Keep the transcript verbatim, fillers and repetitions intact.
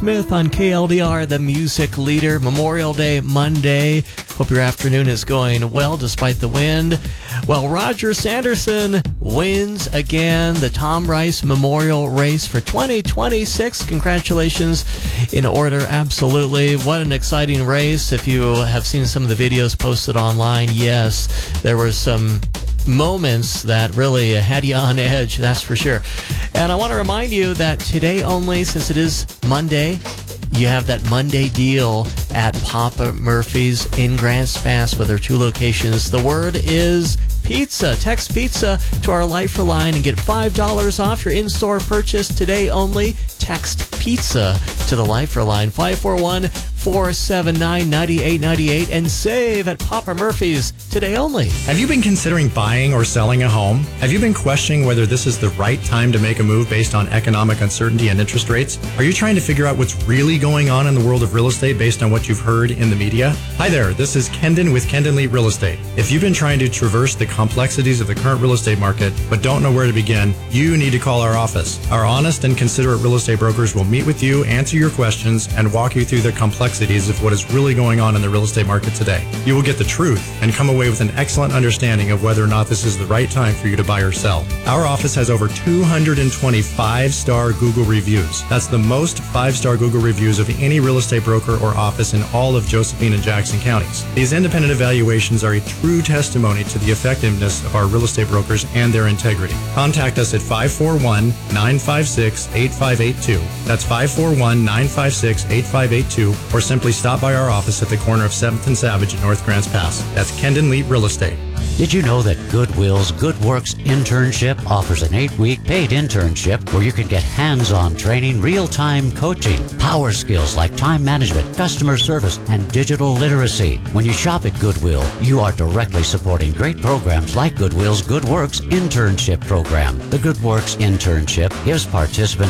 Smith on K L D R, the music leader. Memorial Day Monday. Hope your afternoon is going well despite the wind. Well, Roger Sanderson wins again the Tom Rice Memorial Race for twenty twenty-six. Congratulations in order, absolutely. What an exciting race. If you have seen some of the videos posted online, yes, there were some moments that really had you on edge, that's for sure. And I want to remind you that today only, since it is Monday, you have that Monday deal at Papa Murphy's in Grants Pass with their two locations. The word is pizza. Text pizza to our Lifer line and get five dollars off your in-store purchase today only. Text pizza to the Lifer line, five four one, four seven nine, nine eight nine eight, and save at Papa Murphy's today only. Have you been considering buying or selling a home? Have you been questioning whether this is the right time to make a move based on economic uncertainty and interest rates? Are you trying to figure out what's really going on in the world of real estate based on what you've heard in the media? Hi there, this is Kendon with Kendon Lead Real Estate. If you've been trying to traverse the complexities of the current real estate market but don't know where to begin, you need to call our office. Our honest and considerate real estate brokers will meet with you, answer your questions, and walk you through the complexities of what is really going on in the real estate market today. You will get the truth and come away with an excellent understanding of whether or not this is the right time for you to buy or sell. Our office has over two hundred twenty five-star Google reviews. That's the most five-star Google reviews of any real estate broker or office in all of Josephine and Jackson counties. These independent evaluations are a true testimony to the effectiveness of our real estate brokers and their integrity. Contact us at five four one, nine five six, eight five eight two. That's five four one, nine five six, eight five eight two, or simply stop by our office at the corner of seventh and Savage in North Grants Pass. That's Kendon Lead Real Estate. Did you know that Goodwill's Good Works Internship offers an eight-week paid internship where you can get hands-on training, real-time coaching, power skills like time management, customer service, and digital literacy? When you shop at Goodwill, you are directly supporting great programs like Goodwill's Good Works Internship program. The Good Works Internship gives participants